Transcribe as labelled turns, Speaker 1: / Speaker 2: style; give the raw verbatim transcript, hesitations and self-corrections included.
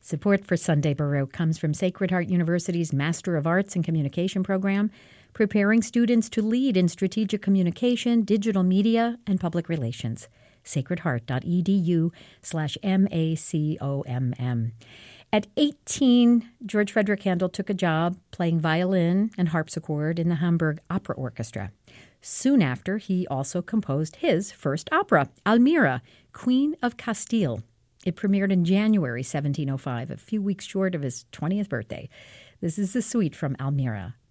Speaker 1: Support for Sunday Baroque comes from Sacred Heart University's Master of Arts in Communication program, preparing students to lead in strategic communication, digital media, and public relations. sacredheart.edu slash M-A-C-O-M-M. At eighteen, George Frederick Handel took a job playing violin and harpsichord in the Hamburg Opera Orchestra. Soon after, he also composed his first opera, Almira, Queen of Castile. It premiered in January seventeen oh five, a few weeks short of his twentieth birthday. This is the suite from Almira.